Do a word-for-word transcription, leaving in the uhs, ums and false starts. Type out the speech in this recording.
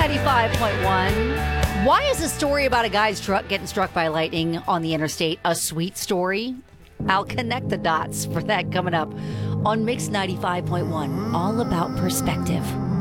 ninety-five point one. Why is a story about a guy's truck getting struck by lightning on the interstate a sweet story? I'll connect the dots for that coming up on Mix ninety-five point one. All about perspective.